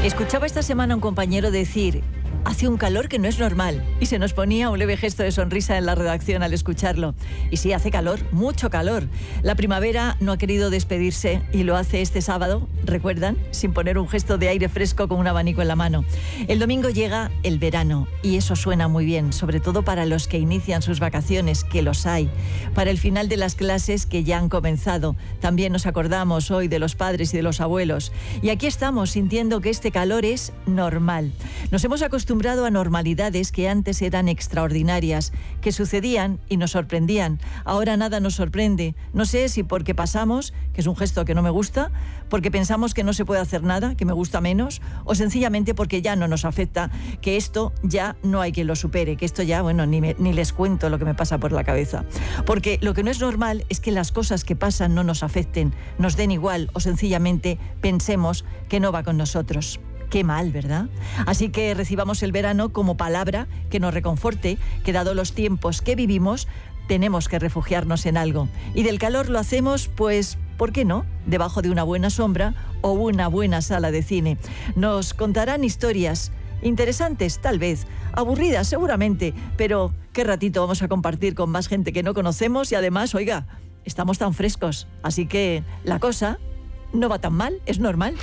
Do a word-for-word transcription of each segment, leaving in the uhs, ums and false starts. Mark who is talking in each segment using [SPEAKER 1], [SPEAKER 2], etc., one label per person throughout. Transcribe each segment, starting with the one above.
[SPEAKER 1] Escuchaba esta semana a un compañero decir: hace un calor que no es normal, y se nos ponía un leve gesto de sonrisa en la redacción al escucharlo. Y sí, hace calor, mucho calor. La primavera no ha querido despedirse y lo hace este sábado, ¿recuerdan? Sin poner un gesto de aire fresco con un abanico en la mano. El domingo llega el verano y eso suena muy bien, sobre todo para los que inician sus vacaciones, que los hay. Para el final de las clases que ya han comenzado. También nos acordamos hoy de los padres y de los abuelos. Y aquí estamos sintiendo que este calor es normal. Nos hemos acostumbrado a normalidades que antes eran extraordinarias, que sucedían y nos sorprendían. Ahora nada nos sorprende. No sé si porque pasamos, que es un gesto que no me gusta, porque pensamos que no se puede hacer nada, que me gusta menos, o sencillamente porque ya no nos afecta, que esto ya no hay quien lo supere, que esto ya, bueno, ni, me, ni les cuento lo que me pasa por la cabeza. Porque lo que no es normal es que las cosas que pasan no nos afecten, nos den igual o sencillamente pensemos que no va con nosotros. Qué mal, ¿verdad? Así que recibamos el verano como palabra que nos reconforte, que dado los tiempos que vivimos, tenemos que refugiarnos en algo. Y del calor lo hacemos, pues, ¿por qué no? Debajo de una buena sombra o una buena sala de cine. Nos contarán historias interesantes, tal vez, aburridas seguramente, pero qué ratito vamos a compartir con más gente que no conocemos y además, oiga, estamos tan frescos. Así que la cosa no va tan mal, es normal.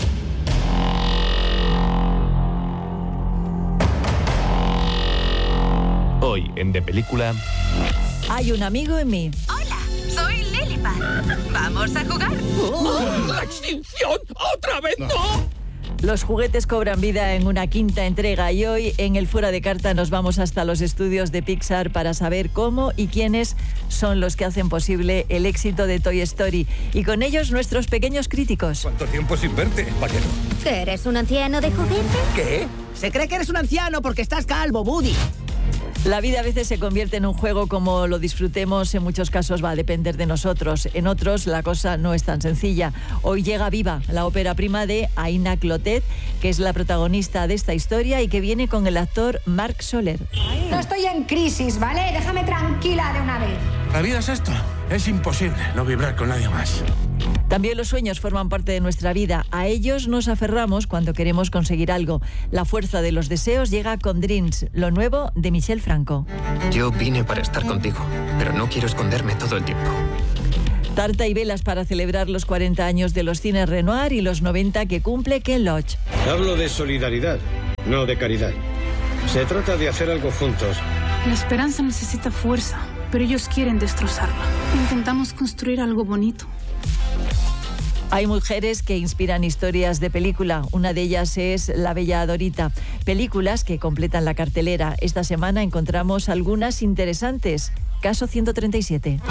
[SPEAKER 2] Hoy en De Película...
[SPEAKER 1] Hay un amigo en mí.
[SPEAKER 3] Hola, soy Lilipad. ¿Vamos a jugar?
[SPEAKER 4] ¡Oh! ¡La extinción! ¡Otra vez no!
[SPEAKER 1] Los juguetes cobran vida en una quinta entrega y hoy en el Fuera de Carta nos vamos hasta los estudios de Pixar para saber cómo y quiénes son los que hacen posible el éxito de Toy Story y con ellos nuestros pequeños críticos.
[SPEAKER 4] ¿Cuánto tiempo sin verte, vaquero?
[SPEAKER 3] ¿Que eres un anciano de juguete?
[SPEAKER 4] ¿Qué?
[SPEAKER 5] Se cree que eres un anciano porque estás calvo, Woody.
[SPEAKER 1] La vida a veces se convierte en un juego, como lo disfrutemos, en muchos casos va a depender de nosotros. En otros la cosa no es tan sencilla. Hoy llega Viva, la ópera prima de Aina Clotet, que es la protagonista de esta historia y que viene con el actor Marc Soler.
[SPEAKER 6] No estoy en crisis, ¿vale? Déjame tranquila de una vez.
[SPEAKER 4] La vida es esto. Es imposible no vibrar con nadie más.
[SPEAKER 1] También los sueños forman parte de nuestra vida. A ellos nos aferramos cuando queremos conseguir algo. La fuerza de los deseos llega con Dreams, lo nuevo de Michel Franco.
[SPEAKER 7] Yo vine para estar contigo, pero no quiero esconderme todo el tiempo.
[SPEAKER 1] Tarta y velas para celebrar los cuarenta años de los cines Renoir y los noventa que cumple Ken Loach.
[SPEAKER 8] Hablo de solidaridad, no de caridad. Se trata de hacer algo juntos.
[SPEAKER 9] La esperanza necesita fuerza, pero ellos quieren destrozarla. Intentamos construir algo bonito.
[SPEAKER 1] Hay mujeres que inspiran historias de película. Una de ellas es La Bella Dorita. Películas que completan la cartelera. Esta semana encontramos algunas interesantes. Caso ciento treinta y siete.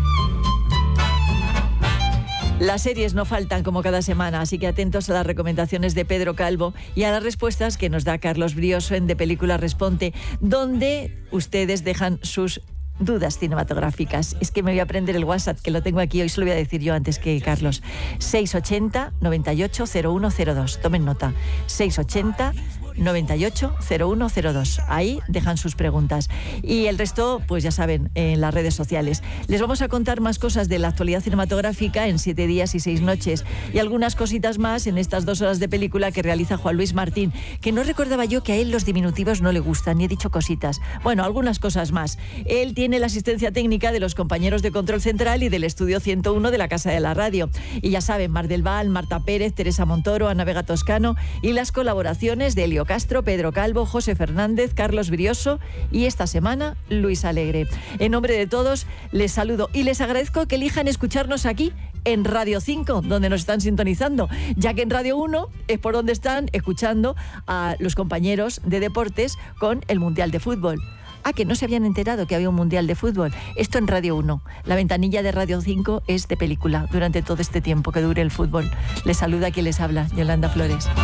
[SPEAKER 1] Las series no faltan como cada semana, así que atentos a las recomendaciones de Pedro Calvo y a las respuestas que nos da Carlos Brioso en De Película Responde, donde ustedes dejan sus dudas cinematográficas. Es que me voy a aprender el WhatsApp, que lo tengo aquí, hoy se lo voy a decir yo antes que Carlos. seis ochenta, noventa y ocho, cero uno cero dos. Tomen nota. seis ochenta, noventa y ocho, cero uno cero dos. Ahí dejan sus preguntas. Y el resto, pues ya saben, en las redes sociales. Les vamos a contar más cosas de la actualidad cinematográfica en siete días y seis noches. Y algunas cositas más en estas dos horas de película que realiza Juan Luis Martín, que no recordaba yo que a él los diminutivos no le gustan, ni he dicho cositas. Bueno, algunas cosas más. Él tiene la asistencia técnica de los compañeros de Control Central y del Estudio ciento uno de la Casa de la Radio. Y ya saben, Mar del Val, Marta Pérez, Teresa Montoro, Ana Vega Toscano y las colaboraciones de Elio Castro, Pedro Calvo, José Fernández, Carlos Brioso y esta semana Luis Alegre. En nombre de todos les saludo y les agradezco que elijan escucharnos aquí en Radio cinco, donde nos están sintonizando, ya que en Radio uno es por donde están escuchando a los compañeros de deportes con el Mundial de Fútbol. Ah, que no se habían enterado que había un Mundial de Fútbol. Esto en Radio uno. La ventanilla de Radio cinco es de película durante todo este tiempo que dure el fútbol. Les saluda quien les habla, Yolanda Flores.